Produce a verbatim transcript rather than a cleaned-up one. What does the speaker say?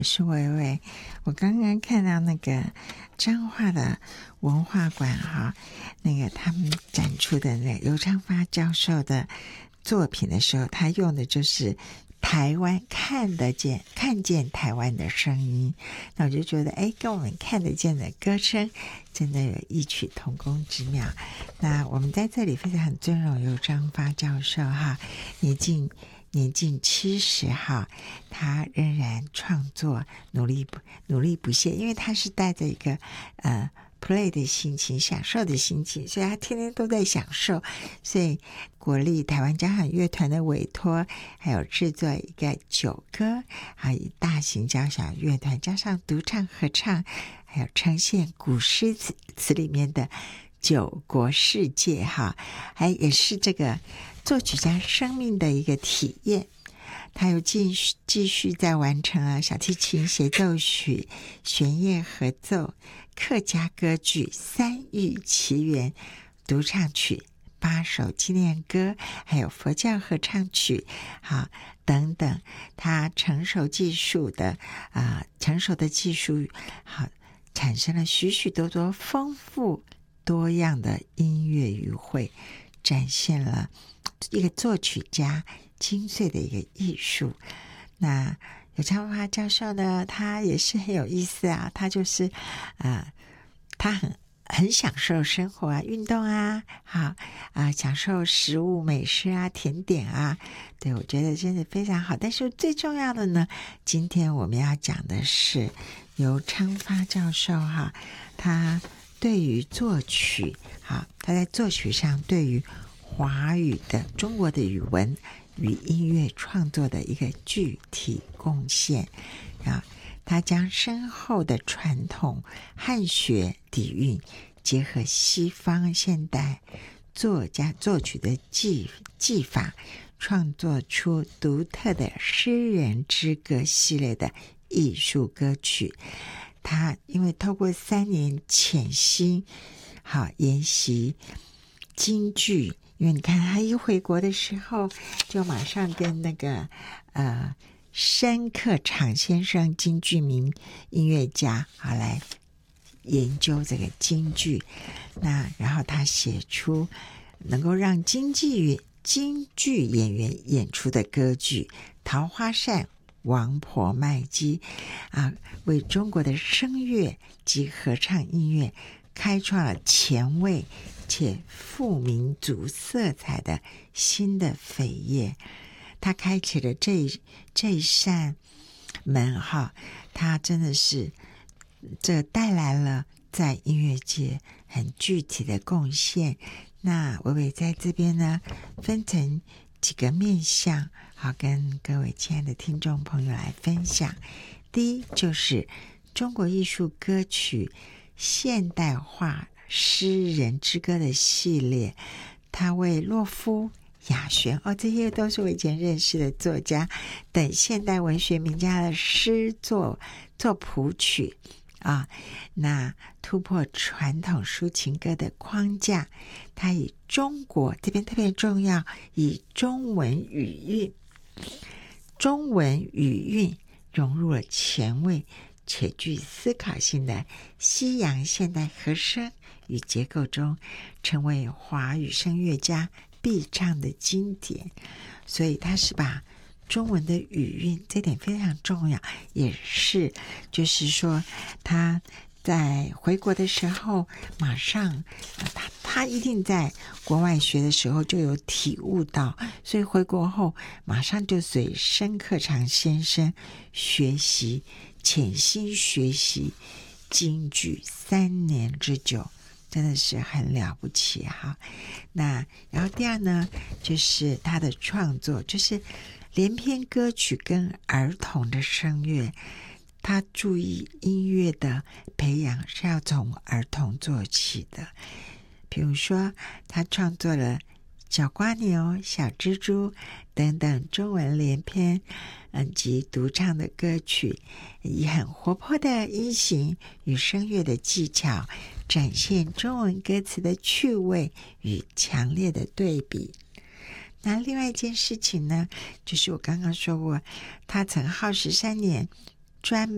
是薇薇，我刚刚看到那个彰化的文化馆哈，那个他们展出的那个游昌发教授的作品的时候，他用的就是台湾看得见看见台湾的声音，那我就觉得哎，跟我们看得见的歌声真的有异曲同工之妙。那我们在这里非常尊荣游昌发教授哈，年近年近七十哈，他仍然创作，努力不努力不懈，因为他是带着一个呃 play 的心情，享受的心情，所以他天天都在享受。所以国立台湾交响乐团的委托，还有制作一个九歌，还有大型交响乐团加上独唱合唱，还有呈现古诗词词里面的九国世界哈，还也是这个作曲家生命的一个体验。他又继续继续在完成了小提琴协奏曲、弦乐合奏、客家歌剧、三域奇缘、独唱曲、八首纪念歌，还有佛教合唱曲，好等等。他成熟技术的啊、呃，成熟的技术好，产生了许许多多丰富多样的音乐语汇，展现了一个作曲家精髓的一个艺术。那游昌发教授呢，他也是很有意思啊，他就是啊、呃，他很很享受生活啊，运动啊，好啊、呃，享受食物美食啊，甜点啊，对，我觉得真的非常好。但是最重要的呢，今天我们要讲的是游昌发教授哈，他对于作曲，好，他在作曲上对于华语的中国的语文与音乐创作的一个具体贡献啊，他将深厚的传统汉学底蕴结合西方现代作家作曲的技技法，创作出独特的诗人之歌系列的艺术歌曲。他因为透过三年潜心好研习京剧，因为你看他一回国的时候就马上跟那个呃申克场先生京剧名音乐家好来研究这个京剧，那然后他写出能够让京剧京剧演员演出的歌剧《桃花扇》《王婆卖鸡》啊，为中国的声乐及合唱音乐开创了前卫且富民族色彩的新的扉页。他开启了这这一扇门哈，他真的是这带来了在音乐界很具体的贡献。那薇薇在这边呢，分成几个面向，好跟各位亲爱的听众朋友来分享。第一就是中国艺术歌曲现代化诗人之歌的系列，他为洛夫、雅璇哦，这些都是我以前认识的作家等现代文学名家的诗作作谱曲啊，那突破传统抒情歌的框架，它以中国这边特别重要，以中文语韵中文语韵融入了前卫且具思考性的西洋现代和声与结构中，成为华语声乐家必唱的经典。所以他是把中文的语韵，这点非常重要，也是就是说他在回国的时候马上他他一定在国外学的时候就有体悟到，所以回国后马上就随申克场先生学习，潜心学习京剧三年之久，真的是很了不起哈。那然后第二呢，就是他的创作，就是连篇歌曲跟儿童的声乐，他注意音乐的培养是要从儿童做起的。比如说他创作了小瓜牛、小蜘蛛等等中文连篇嗯及独唱的歌曲，以很活泼的音型与声乐的技巧，展现中文歌词的趣味与强烈的对比。那另外一件事情呢，就是我刚刚说过，他曾耗时三年专